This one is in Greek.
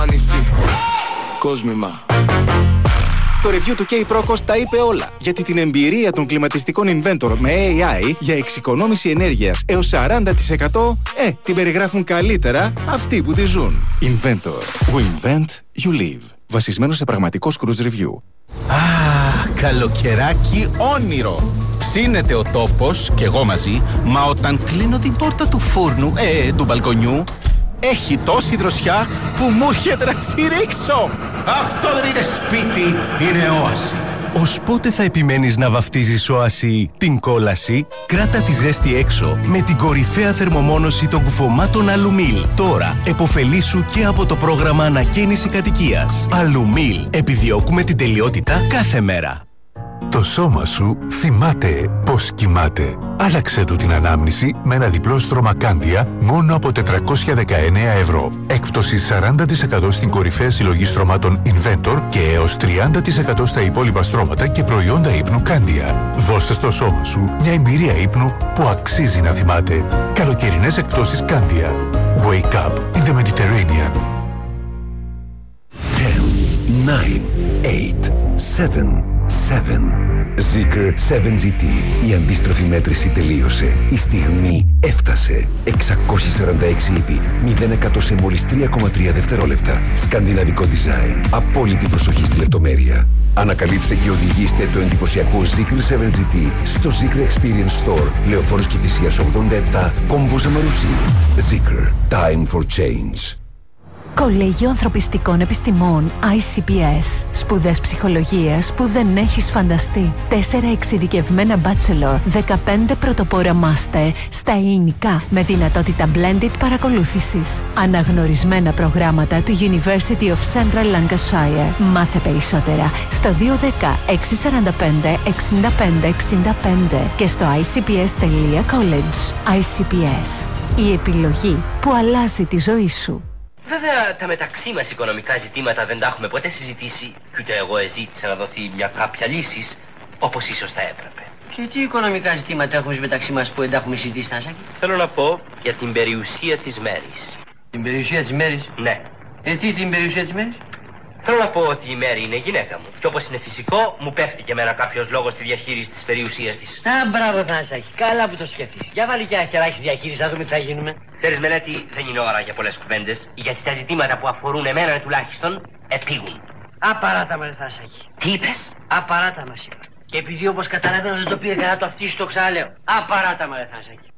εμφάνιση. Κόσμημα. Το review του K-Procos τα είπε όλα. Γιατί την εμπειρία των κλιματιστικών Inventor με AI για εξοικονόμηση ενέργειας έως 40% την περιγράφουν καλύτερα αυτοί που τη ζουν. Inventor. We invent, you live. Βασισμένο σε πραγματικό cruise review. Καλοκαιράκι όνειρο. Ψήνεται ο τόπος και εγώ μαζί, μα όταν κλείνω την πόρτα του φούρνου, του μπαλκονιού, έχει τόση δροσιά που μου έρχεται να τσιρίξω. Αυτό δεν είναι σπίτι, είναι όαση. Ως πότε θα επιμένεις να βαφτίζεις όαση την κόλαση? Κράτα τη ζέστη έξω με την κορυφαία θερμομόνωση των κουφωμάτων Αλουμίλ. Τώρα εποφελήσου και από το πρόγραμμα ανακαίνιση κατοικίας. Αλουμίλ. Επιδιώκουμε την τελειότητα κάθε μέρα. Το σώμα σου θυμάται πως κοιμάται. Άλλαξε του την ανάμνηση με ένα διπλό στρώμα Κάνδια μόνο από 419 ευρώ. Έκπτωση 40% στην κορυφαία συλλογή στρωμάτων Inventor και έως 30% στα υπόλοιπα στρώματα και προϊόντα ύπνου Κάνδια. Δώσε στο σώμα σου μια εμπειρία ύπνου που αξίζει να θυμάται. Καλοκαιρινές εκπτώσεις Κάνδια. Wake up in the Mediterranean. 10, 9, 8, 7, 7. Zeekr 7GT. Η αντίστροφη μέτρηση τελείωσε. Η στιγμή έφτασε. 646 ύπη, 0% σε μόλις 3,3 δευτερόλεπτα. Σκανδιναβικό design. Απόλυτη προσοχή στη λεπτομέρεια. Ανακαλύψτε και οδηγήστε το εντυπωσιακό Zeekr 7GT στο Zeekr Experience Store, Λεωφόρος Κηφισίας 87, Κόμβος Αμαρουσί. Zeekr. Time for change. Κολέγιο Ανθρωπιστικών Επιστημών ICPS. Σπουδές ψυχολογίας που δεν έχεις φανταστεί. 4 εξειδικευμένα bachelor, 15 πρωτοπόρα master στα ελληνικά με δυνατότητα blended παρακολούθησης. Αναγνωρισμένα προγράμματα του University of Central Lancashire. Μάθε περισσότερα στο 210 645 65 65 και στο icps.college. ICPS. Η επιλογή που αλλάζει τη ζωή σου. Βέβαια, τα μεταξύ μας οικονομικά ζητήματα δεν τα έχουμε ποτέ συζητήσει και ούτε εγώ ζήτησα να δοθεί μια κάποια λύση, όπως ίσως θα έπρεπε. Και τι οικονομικά ζητήματα έχουμε μεταξύ μας που δεν τα έχουμε συζητήσει, Τάσακη? Θέλω να πω για την περιουσία της Μέρης. Την περιουσία της Μέρης? Ναι. Τι την περιουσία της Μέρης? Θέλω να πω ότι η Μέρη είναι γυναίκα μου. Και όπως είναι φυσικό, μου πέφτει και εμένα κάποιος λόγος στη διαχείριση της περιουσίας της. Μπράβο, Θανασάκη. Καλά που το σκέφτεσαι. Για βάλει και ένα χεράκι στη διαχείριση, να δούμε τι θα γίνουμε. Ξέρεις, Μελέτη, δεν είναι ώρα για πολλές κουβέντες, γιατί τα ζητήματα που αφορούν εμένα τουλάχιστον επίγουν. Απαράτα με, Θανασάκη. Τι είπες? Απαράτα μας είπα. Και επειδή όπως καταλαβαίνω δεν το πήρε καλά το αυτί σου, το ξαναλέω. Απαράτα με, Θανασάκη.